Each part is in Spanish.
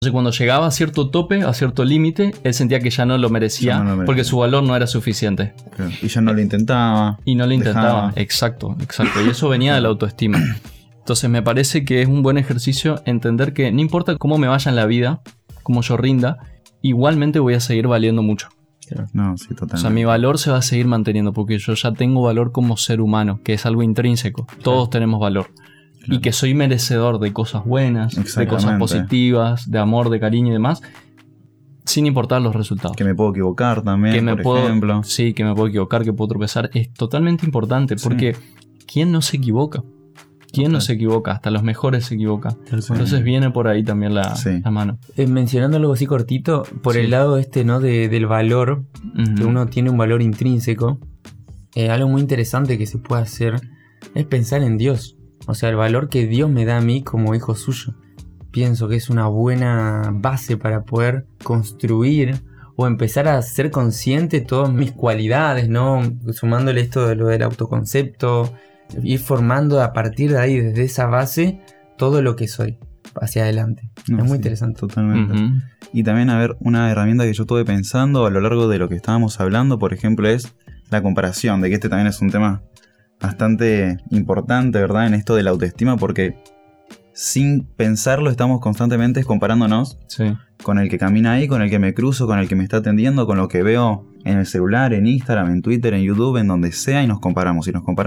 Entonces cuando llegaba a cierto tope, a cierto límite, él sentía que ya no lo merecía, porque su valor no era suficiente. Claro. Y ya no lo intentaba. Y no lo intentaba, exacto. Y eso venía de la autoestima. Entonces me parece que es un buen ejercicio entender que no importa cómo me vaya en la vida, cómo yo rinda, igualmente voy a seguir valiendo mucho. No, sí, totalmente. O sea, mi valor se va a seguir manteniendo porque yo ya tengo valor como ser humano, que es algo intrínseco. Todos tenemos valor. Claro. Y que soy merecedor de cosas buenas, de cosas positivas, de amor, de cariño y demás, sin importar los resultados. Que me puedo equivocar también, por ejemplo. Sí, que me puedo equivocar, que puedo tropezar. Es totalmente importante porque ¿quién no se equivoca? ¿Quién no se equivoca? Hasta los mejores se equivocan. Entonces viene por ahí también la mano. Mencionando algo así cortito, por el lado ¿no? del valor, que uno tiene un valor intrínseco, algo muy interesante que se puede hacer es pensar en Dios. O sea, el valor que Dios me da a mí como hijo suyo. Pienso que es una buena base para poder construir o empezar a ser consciente de todas mis cualidades, ¿no? Sumándole esto de lo del autoconcepto, ir formando a partir de ahí, desde esa base, todo lo que soy hacia adelante. Es muy interesante. Totalmente. Y también, a ver, una herramienta que yo estuve pensando a lo largo de lo que estábamos hablando, por ejemplo, es la comparación, de que este también es un tema bastante importante, ¿verdad? En esto de la autoestima, porque sin pensarlo estamos constantemente comparándonos con el que camina ahí, con el que me cruzo, con el que me está atendiendo, con lo que veo en el celular, en Instagram, en Twitter, en YouTube, en donde sea, y nos comparamos.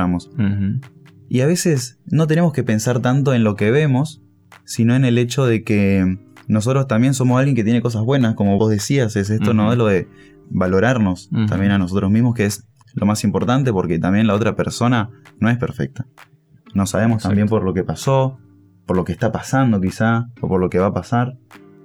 Y a veces no tenemos que pensar tanto en lo que vemos, sino en el hecho de que nosotros también somos alguien que tiene cosas buenas, como vos decías, es esto, ¿no? De lo de valorarnos también a nosotros mismos, que es lo más importante, porque también la otra persona no es perfecta. No sabemos también por lo que pasó, por lo que está pasando quizá, o por lo que va a pasar.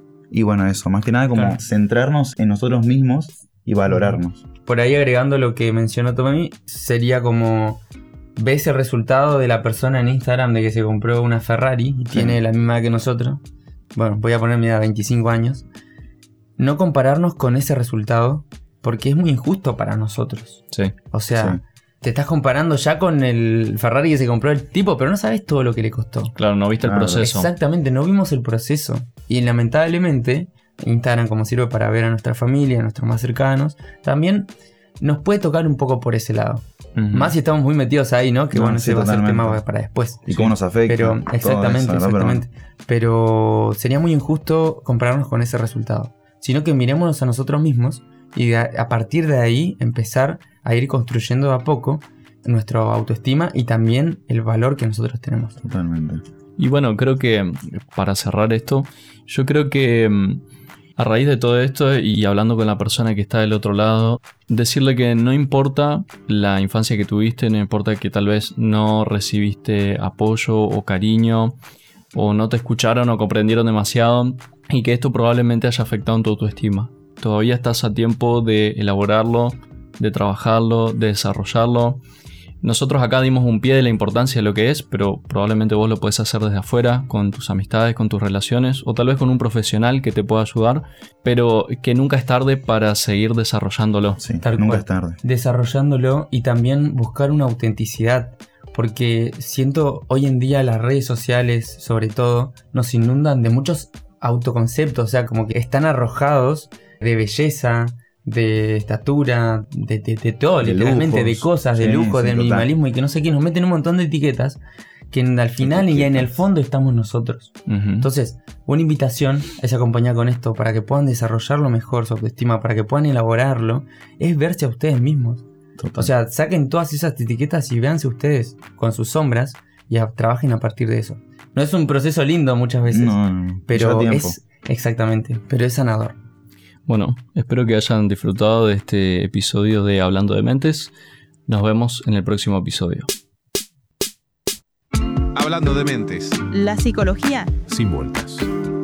Y bueno, eso, más que nada como centrarnos en nosotros mismos y valorarnos. Por ahí, agregando lo que mencionó Tommy, sería como ves el resultado de la persona en Instagram de que se compró una Ferrari y tiene la misma edad que nosotros. Bueno, voy a poner mi edad, 25 años. No compararnos con ese resultado, porque es muy injusto para nosotros. O sea, te estás comparando ya con el Ferrari que se compró el tipo, pero no sabes todo lo que le costó. Claro, no viste el proceso. Exactamente, no vimos el proceso. Y lamentablemente, Instagram, como sirve para ver a nuestra familia, a nuestros más cercanos, también nos puede tocar un poco por ese lado. Más si estamos muy metidos ahí, ¿no? Que ese va a ser tema para después. Y cómo nos afecta. Pero, exactamente. Pero sería muy injusto compararnos con ese resultado. Sino que mirémonos a nosotros mismos y a partir de ahí empezar a ir construyendo a poco nuestra autoestima y también el valor que nosotros tenemos. Totalmente. Y bueno, creo que para cerrar esto, yo creo que a raíz de todo esto y hablando con la persona que está del otro lado, decirle que no importa la infancia que tuviste, no importa que tal vez no recibiste apoyo o cariño, o no te escucharon o comprendieron demasiado, y que esto probablemente haya afectado en tu autoestima. Todavía estás a tiempo de elaborarlo, de trabajarlo, de desarrollarlo. Nosotros acá dimos un pie de la importancia de lo que es, pero probablemente vos lo podés hacer desde afuera, con tus amistades, con tus relaciones, o tal vez con un profesional que te pueda ayudar, pero que nunca es tarde para seguir desarrollándolo. Sí, nunca es tarde. Desarrollándolo y también buscar una autenticidad, porque siento hoy en día las redes sociales, sobre todo, nos inundan de muchos autoconceptos, o sea, como que están arrojados de belleza, de estatura, de todo, de literalmente, lujos, de cosas, de lujo, del minimalismo, y que no sé qué, nos meten un montón de etiquetas que al final y en el fondo estamos nosotros. Entonces, una invitación es acompañar con esto para que puedan desarrollarlo mejor, su autoestima, para que puedan elaborarlo, es verse a ustedes mismos. O sea, saquen todas esas etiquetas y véanse ustedes con sus sombras y trabajen a partir de eso. No es un proceso lindo muchas veces, pero es exactamente, pero es sanador. Bueno, espero que hayan disfrutado de este episodio de Hablando de Mentes. Nos vemos en el próximo episodio. Hablando de Mentes. La psicología sin vueltas.